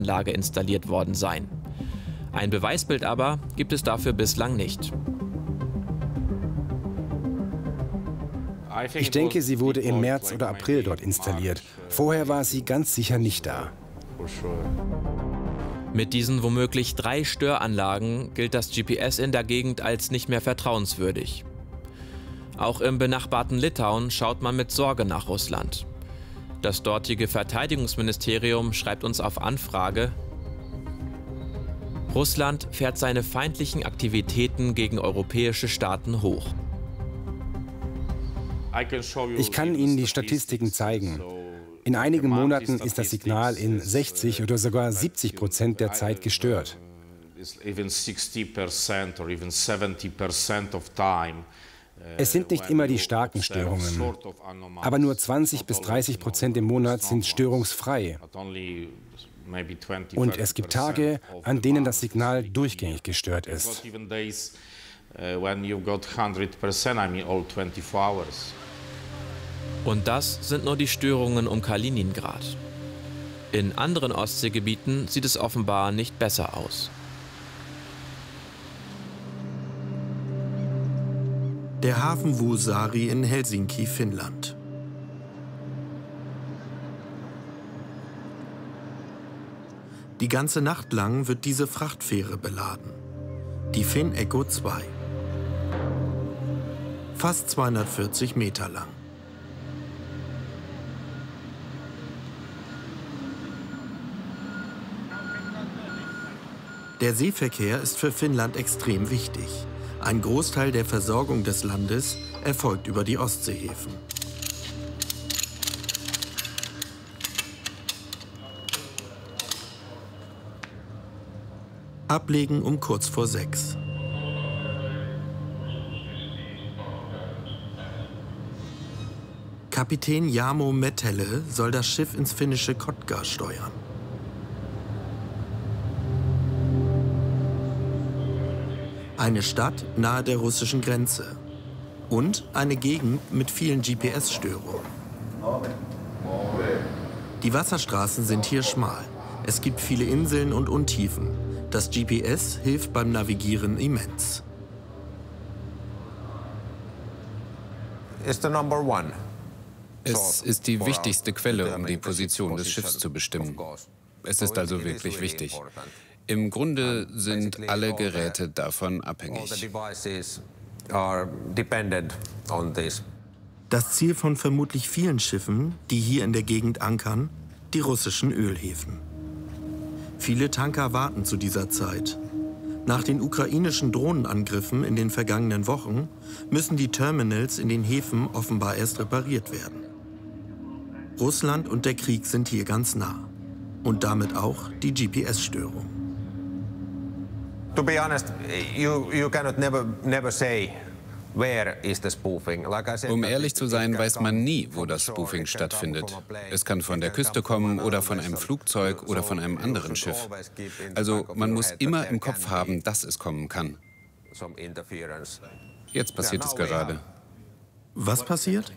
Anlage installiert worden sein. Ein Beweisbild aber gibt es dafür bislang nicht. Ich denke, sie wurde im März oder April dort installiert. Vorher war sie ganz sicher nicht da. Mit diesen womöglich 3 Störanlagen gilt das GPS in der Gegend als nicht mehr vertrauenswürdig. Auch im benachbarten Litauen schaut man mit Sorge nach Russland. Das dortige Verteidigungsministerium schreibt uns auf Anfrage: Russland fährt seine feindlichen Aktivitäten gegen europäische Staaten hoch. Ich kann Ihnen die Statistiken zeigen. In einigen Monaten ist das Signal in 60 oder sogar 70% der Zeit gestört. Es sind nicht immer die starken Störungen, aber nur 20 bis 30% im Monat sind störungsfrei. Und es gibt Tage, an denen das Signal durchgängig gestört ist. Und das sind nur die Störungen um Kaliningrad. In anderen Ostseegebieten sieht es offenbar nicht besser aus. Der Hafen Vuosaari in Helsinki, Finnland. Die ganze Nacht lang wird diese Frachtfähre beladen. Die Fin-Echo 2. Fast 240 Meter lang. Der Seeverkehr ist für Finnland extrem wichtig. Ein Großteil der Versorgung des Landes erfolgt über die Ostseehäfen. Ablegen um kurz vor 6. Kapitän Jarmo Mettele soll das Schiff ins finnische Kotka steuern. Eine Stadt nahe der russischen Grenze und eine Gegend mit vielen GPS-Störungen. Die Wasserstraßen sind hier schmal. Es gibt viele Inseln und Untiefen. Das GPS hilft beim Navigieren immens. Es ist die wichtigste Quelle, um die Position des Schiffs zu bestimmen. Es ist also wirklich wichtig. Im Grunde sind alle Geräte davon abhängig. Das Ziel von vermutlich vielen Schiffen, die hier in der Gegend ankern, die russischen Ölhäfen. Viele Tanker warten zu dieser Zeit. Nach den ukrainischen Drohnenangriffen in den vergangenen Wochen müssen die Terminals in den Häfen offenbar erst repariert werden. Russland und der Krieg sind hier ganz nah. Und damit auch die GPS-Störung. To be honest, you cannot never say where is the spoofing. Um ehrlich zu sein, weiß man nie, wo das Spoofing stattfindet. Es kann von der Küste kommen oder von einem Flugzeug oder von einem anderen Schiff. Also man muss immer im Kopf haben, dass es kommen kann. Jetzt passiert es gerade. Was passiert?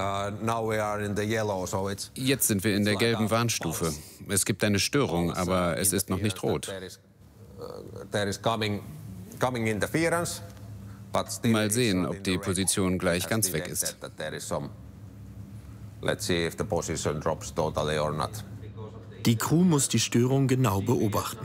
Jetzt sind wir in der gelben Warnstufe. Es gibt eine Störung, aber es ist noch nicht rot. Mal sehen, ob die Position gleich ganz weg ist. Die Crew muss die Störung genau beobachten.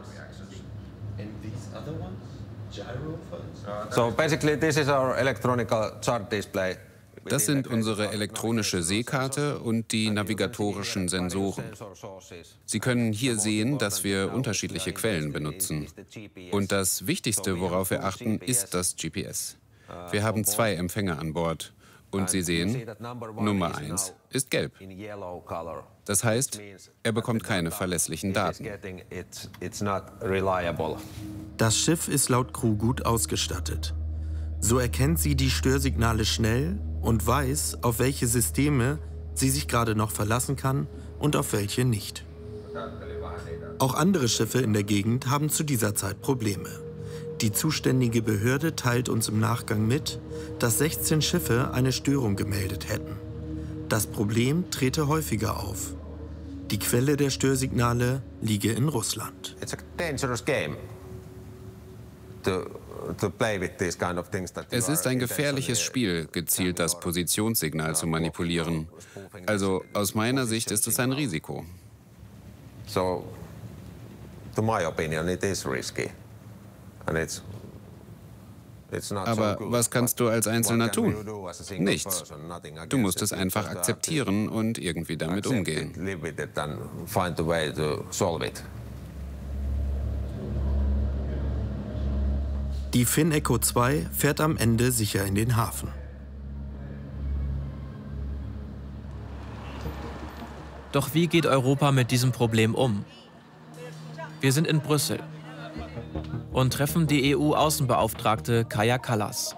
So basically this is our electronic chart display. Das sind unsere elektronische Seekarte und die navigatorischen Sensoren. Sie können hier sehen, dass wir unterschiedliche Quellen benutzen. Und das Wichtigste, worauf wir achten, ist das GPS. Wir haben 2 Empfänger an Bord. Und Sie sehen, Nummer 1 ist gelb. Das heißt, er bekommt keine verlässlichen Daten. Das Schiff ist laut Crew gut ausgestattet. So erkennt sie die Störsignale schnell und weiß, auf welche Systeme sie sich gerade noch verlassen kann und auf welche nicht. Auch andere Schiffe in der Gegend haben zu dieser Zeit Probleme. Die zuständige Behörde teilt uns im Nachgang mit, dass 16 Schiffe eine Störung gemeldet hätten. Das Problem trete häufiger auf. Die Quelle der Störsignale liege in Russland. It's a dangerous game to play with these kind of things that Es ist ein gefährliches Spiel, gezielt das Positionssignal zu manipulieren. Also aus meiner Sicht ist es ein Risiko. So, to my opinion, it is risky. And it's not Aber so good. was kannst du als Einzelner What can you tun? do as a single Nichts. person? Nothing Du against musst it. es einfach You just have to akzeptieren und irgendwie damit accept umgehen. it, live with it and find a way to solve it. Die Fineco 2 fährt am Ende sicher in den Hafen. Doch wie geht Europa mit diesem Problem um? Wir sind in Brüssel und treffen die EU-Außenbeauftragte Kaja Kallas.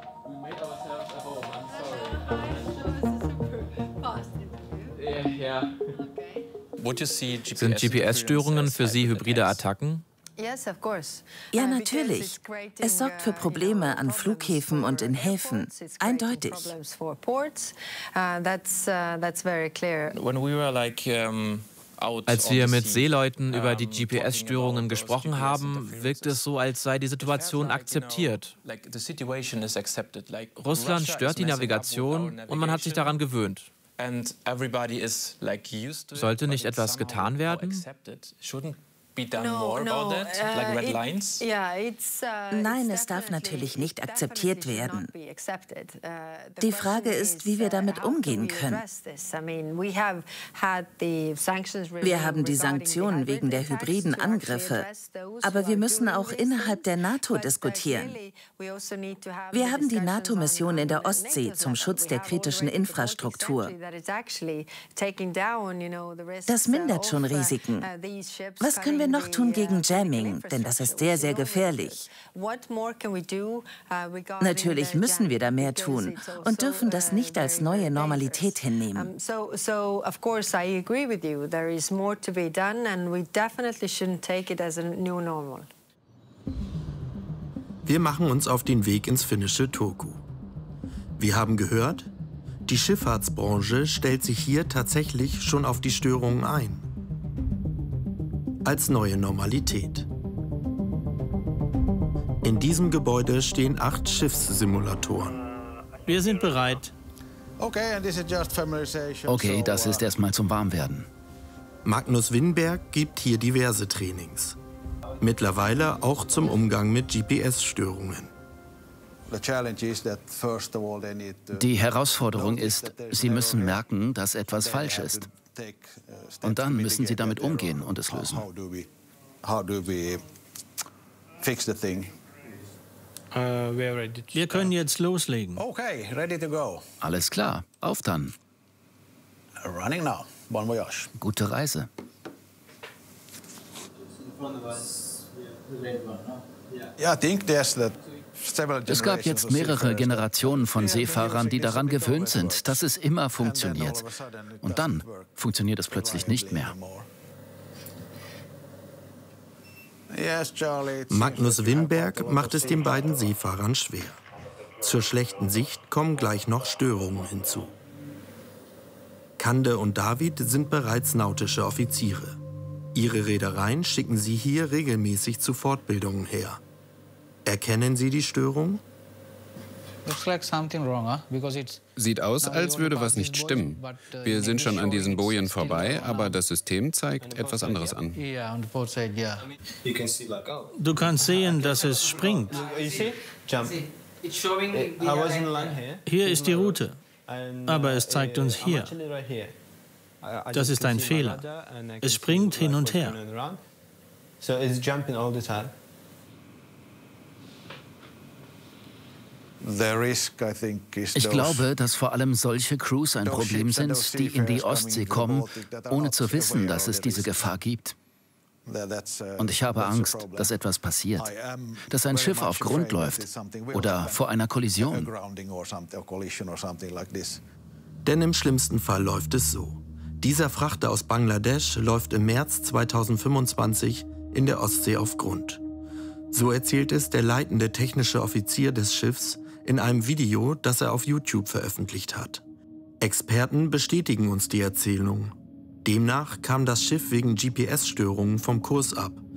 Sind GPS-Störungen für Sie hybride Attacken? Ja, natürlich. Es sorgt für Probleme an Flughäfen und in Häfen. Eindeutig. Als wir mit Seeleuten über die GPS-Störungen gesprochen haben, wirkt es so, als sei die Situation akzeptiert. Russland stört die Navigation und man hat sich daran gewöhnt. Sollte nicht etwas getan werden? Nein, es darf natürlich nicht akzeptiert werden. Die Frage ist, wie wir damit umgehen können. Wir haben die Sanktionen wegen der hybriden Angriffe, aber wir müssen auch innerhalb der NATO diskutieren. Wir haben die NATO-Mission in der Ostsee zum Schutz der kritischen Infrastruktur. Das mindert schon Risiken. Was können wir noch tun gegen Jamming? Denn das ist sehr, sehr gefährlich. Natürlich müssen wir da mehr tun und dürfen das nicht als neue Normalität hinnehmen. Wir machen uns auf den Weg ins finnische Turku. Wir haben gehört, die Schifffahrtsbranche stellt sich hier tatsächlich schon auf die Störungen ein. Als neue Normalität. In diesem Gebäude stehen 8 Schiffssimulatoren. Wir sind bereit. Okay, das ist erstmal zum Warmwerden. Magnus Winberg gibt hier diverse Trainings. Mittlerweile auch zum Umgang mit GPS-Störungen. Die Herausforderung ist, Sie müssen merken, dass etwas falsch ist. Und dann müssen Sie damit umgehen und es lösen. Wir können jetzt loslegen. Alles klar, auf dann. Gute Reise. Es gab jetzt mehrere Generationen von Seefahrern, die daran gewöhnt sind, dass es immer funktioniert. Und dann funktioniert es plötzlich nicht mehr. Magnus Winberg macht es den beiden Seefahrern schwer. Zur schlechten Sicht kommen gleich noch Störungen hinzu. Kande und David sind bereits nautische Offiziere. Ihre Reedereien schicken sie hier regelmäßig zu Fortbildungen her. Erkennen Sie die Störung? Sieht aus, als würde was nicht stimmen. Wir sind schon an diesen Bojen vorbei, aber das System zeigt etwas anderes an. Du kannst sehen, dass es springt. Hier ist die Route, aber es zeigt uns hier. Das ist ein Fehler. Es springt hin und her. Ich glaube, dass vor allem solche Crews ein Problem sind, die in die Ostsee kommen, ohne zu wissen, dass es diese Gefahr gibt. Und ich habe Angst, dass etwas passiert, dass ein Schiff auf Grund läuft oder vor einer Kollision. Denn im schlimmsten Fall läuft es so. Dieser Frachter aus Bangladesch läuft im März 2025 in der Ostsee auf Grund. So erzählt es der leitende technische Offizier des Schiffs in einem Video, das er auf YouTube veröffentlicht hat. Experten bestätigen uns die Erzählung. Demnach kam das Schiff wegen GPS-Störungen vom Kurs ab